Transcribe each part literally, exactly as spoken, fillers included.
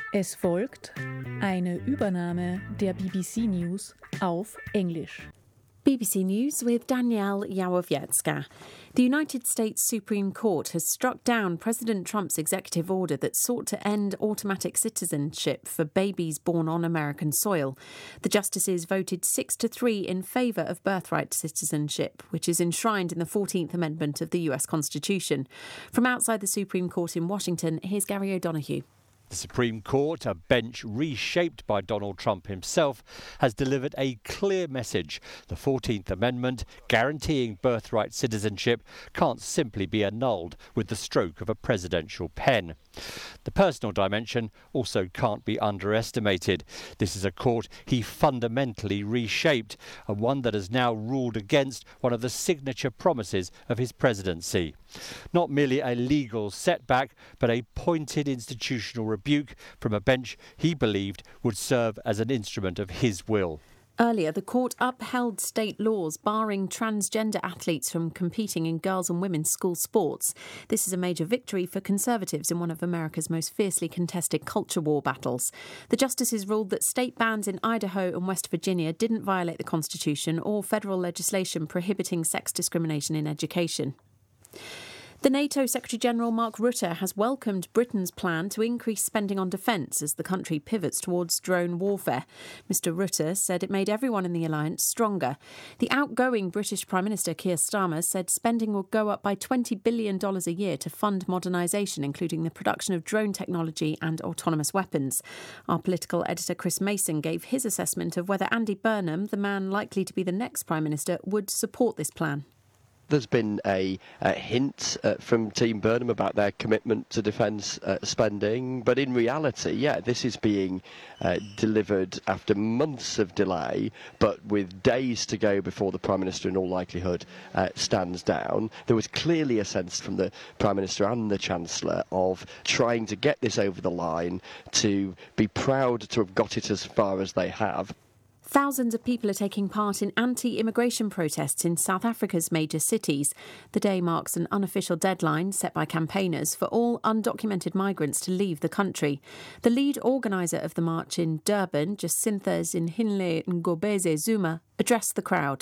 Es folgt eine Übernahme der B B C News auf Englisch. B B C News with Danielle Yawowiecka. The United States Supreme Court has struck down President Trump's executive order that sought to end automatic citizenship for babies born on American soil. The justices voted six to three in favour of birthright citizenship, which is enshrined in the fourteenth Amendment of the U S Constitution. From outside the Supreme Court in Washington, here's Gary O'Donoghue. The Supreme Court, a bench reshaped by Donald Trump himself, has delivered a clear message. The fourteenth Amendment, guaranteeing birthright citizenship, can't simply be annulled with the stroke of a presidential pen. The personal dimension also can't be underestimated. This is a court he fundamentally reshaped, and one that has now ruled against one of the signature promises of his presidency. Not merely a legal setback, but a pointed institutional rebuke from a bench he believed would serve as an instrument of his will. Earlier, the court upheld state laws barring transgender athletes from competing in girls' and women's school sports. This is a major victory for Conservatives in one of America's most fiercely contested culture war battles. The justices ruled that state bans in Idaho and West Virginia didn't violate the Constitution or federal legislation prohibiting sex discrimination in education. The NATO Secretary-General Mark Rutte has welcomed Britain's plan to increase spending on defence as the country pivots towards drone warfare. Mister Rutte said it made everyone in the alliance stronger. The outgoing British Prime Minister Keir Starmer said spending will go up by twenty billion dollars a year to fund modernisation, including the production of drone technology and autonomous weapons. Our political editor Chris Mason gave his assessment of whether Andy Burnham, the man likely to be the next Prime Minister, would support this plan. There's been a, a hint uh, from Team Burnham about their commitment to defence uh, spending, but in reality, yeah, this is being uh, delivered after months of delay, but with days to go before the Prime Minister in all likelihood uh, stands down. There was clearly a sense from the Prime Minister and the Chancellor of trying to get this over the line, to be proud to have got it as far as they have. Thousands of people are taking part in anti-immigration protests in South Africa's major cities. The day marks an unofficial deadline set by campaigners for all undocumented migrants to leave the country. The lead organiser of the march in Durban, Jacintha Zinhinle Ngobeze Zuma, addressed the crowd.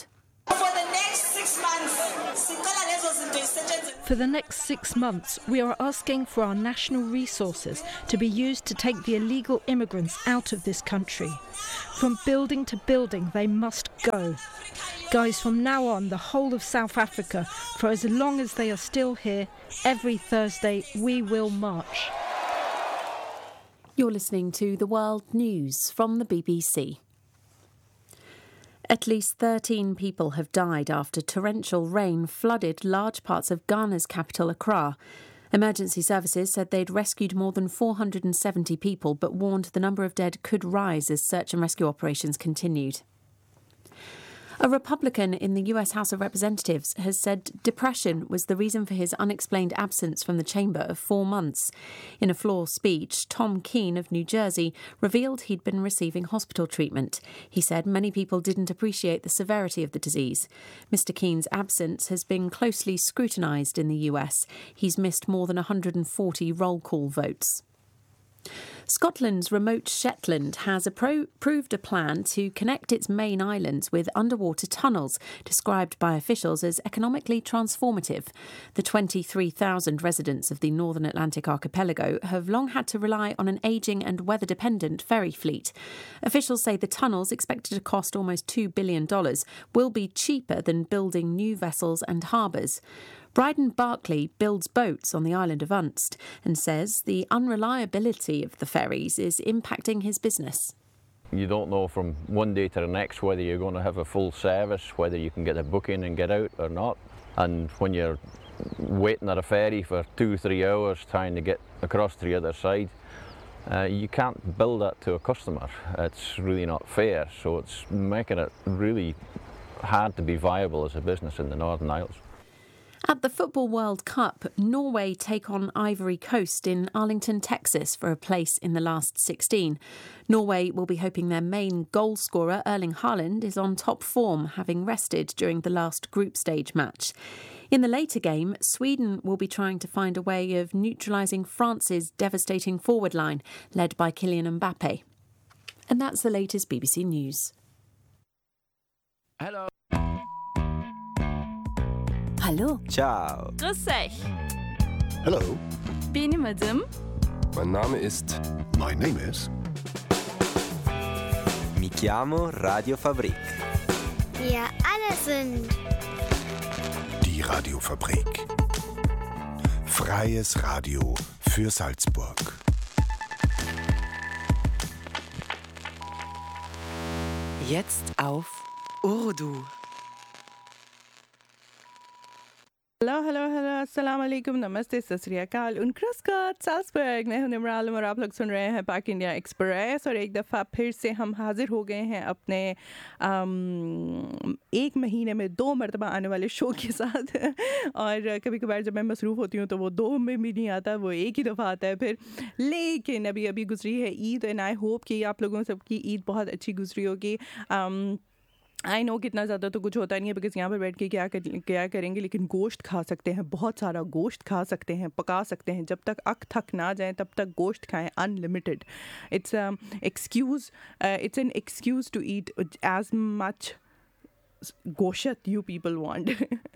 For the next six months, we are asking for our national resources to be used to take the illegal immigrants out of this country. From building to building, they must go. Guys, from now on, the whole of South Africa, for as long as they are still here, every Thursday we will march. You're listening to The World News from the B B C. At least thirteen people have died after torrential rain flooded large parts of Ghana's capital, Accra. Emergency services said they'd rescued more than four hundred seventy people, but warned the number of dead could rise as search and rescue operations continued. A Republican in the U S House of Representatives has said depression was the reason for his unexplained absence from the chamber of four months. In a floor speech, Tom Keene of New Jersey revealed he'd been receiving hospital treatment. He said many people didn't appreciate the severity of the disease. Mister Keene's absence has been closely scrutinised in the U S. He's missed more than one hundred forty roll call votes. Scotland's remote Shetland has approved a plan to connect its main islands with underwater tunnels, described by officials as economically transformative. The twenty-three thousand residents of the Northern Atlantic archipelago have long had to rely on an ageing and weather-dependent ferry fleet. Officials say the tunnels, expected to cost almost two billion dollars, will be cheaper than building new vessels and harbours. Bryden Barclay builds boats on the island of Unst and says the unreliability of the ferries is impacting his business. You don't know from one day to the next whether you're going to have a full service, whether you can get a booking and get out or not. And when you're waiting at a ferry for two, three hours trying to get across to the other side, uh, you can't bill that to a customer. It's really not fair. So it's making it really hard to be viable as a business in the Northern Isles. At the Football World Cup, Norway take on Ivory Coast in Arlington, Texas for a place in the last sixteen. Norway will be hoping their main goal scorer, Erling Haaland, is on top form, having rested during the last group stage match. In the later game, Sweden will be trying to find a way of neutralising France's devastating forward line, led by Kylian Mbappe. And that's the latest B B C News. Hello. Hallo. Ciao. Grüß euch. Hello. Benim adım. Mein Name ist. My name is. Mi chiamo Radio Fabrik. Wir alle sind. Die Radiofabrik. Freies Radio für Salzburg. Jetzt auf Urdu. Hello hello hello अस्सलाम वालेकुम नमस्ते सत श्री अकाल उनक्रस्कॉट Salzburg मैं हूं निमरा आलम और आप लोग सुन रहे हैं पाक इंडिया एक्सप्रेस और एक दफ़ा फिर से हम हाजिर हो गए हैं अपने आम, एक महीने में दो मरतबा आने वाले शो के साथ और कभी कभार जब मैं मसरूफ़ होती हूं तो वो दो में भी नहीं आता, वो एक ही दफ़ा आता है फिर। लेकिन अभी अभी गुजरी है ईद एंड आई होप कि आप लोगों सबकी ईद बहुत अच्छी गुजरी होगी। आई नो कितना ज़्यादा तो कुछ होता नहीं है बिकॉज़ यहाँ पर बैठ के क्या कर, क्या करेंगे, लेकिन गोश्त खा सकते हैं, बहुत सारा गोश्त खा सकते हैं, पका सकते हैं, जब तक अक थक ना जाए तब तक गोश्त खाएं unlimited. It's excuse it's an excuse to eat as much गोश्त यू पीपल वांट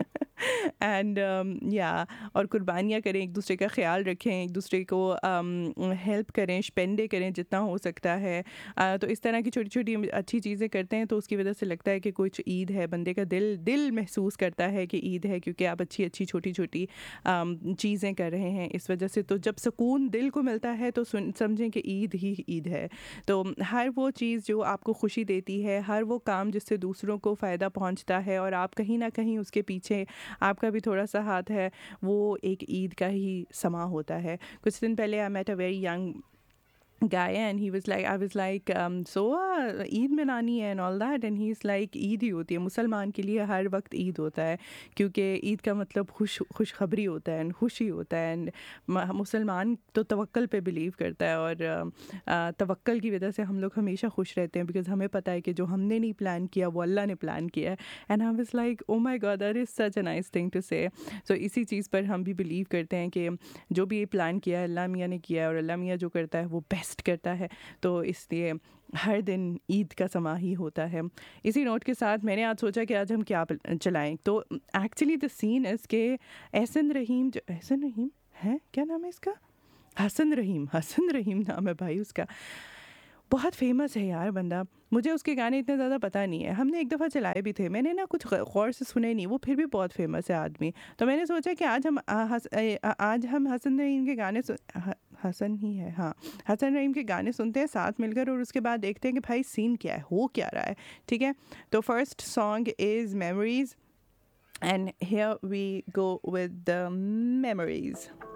एंड या और कुर्बानियाँ करें, एक दूसरे का ख्याल रखें, एक दूसरे को हेल्प um, करें, स्पेंडे करें जितना हो सकता है। uh, तो इस तरह की छोटी छोटी अच्छी चीज़ें करते हैं तो उसकी वजह से लगता है कि कुछ ईद है, बंदे का दिल दिल महसूस करता है कि ईद है, क्योंकि आप अच्छी अच्छी छोटी छोटी um, चीज़ें कर रहे हैं इस वजह से। तो जब सुकून दिल को मिलता है तो समझें कि ईद ही ईद है। तो हर वो चीज़ जो आपको खुशी देती है, हर वो काम जिससे दूसरों को फ़ायदा पहुँचता है और आप कहीं ना कहीं उसके पीछे आपका भी थोड़ा सा हाथ है, वो एक ईद का ही समा होता है। कुछ दिन पहले I met a very young guy and he was like I was like um, so uh, Eid मनानी है and all that and he's like Eid ही होती है, मुसलमान के लिए हर वक्त ईद होता है क्योंकि ईद का मतलब खुश खुशखबरी होता है, खुशी होता है। एंड मुसलमान तो तवक्कल पे बिलीव करता है और uh, तवक्कल की वजह से हम लोग हमेशा खुश रहते हैं बिकॉज़ हमें पता है कि जो हमने नहीं प्लान किया वो अल्लाह ने प्लान किया है। And I was like oh my God that is such a nice thing to से। सो इसी चीज़ पर हम भी बिलीव करते हैं कि जो भी प्लान किया है अल्लाह मियाँ ने किया है और अल्लाह मियाँ जो करता है वो बेस्ट करता है। तो इसलिए हर दिन ईद का समा ही होता है। इसी नोट के साथ मैंने आज सोचा कि आज हम क्या चलाएं। तो एक्चुअली द सीन इज़ के एहसन रहीम जो एहसन रहीम है, क्या नाम है इसका, हसन रहीम, हसन रहीम नाम है भाई उसका, बहुत फेमस है यार बंदा। मुझे उसके गाने इतने ज़्यादा पता नहीं है, हमने एक दफ़ा चलाए भी थे, मैंने ना कुछ गौर से सुने नहीं, वो फिर भी बहुत फेमस है आदमी। तो मैंने सोचा कि आज हम हस, आज हम हसन रहीम के गाने सुन हसन ही है हाँ हसन रहीम के गाने सुनते हैं साथ मिलकर और उसके बाद देखते हैं कि भाई सीन क्या है, हो क्या रहा है। ठीक है, तो first song is memories and here we go with the memories.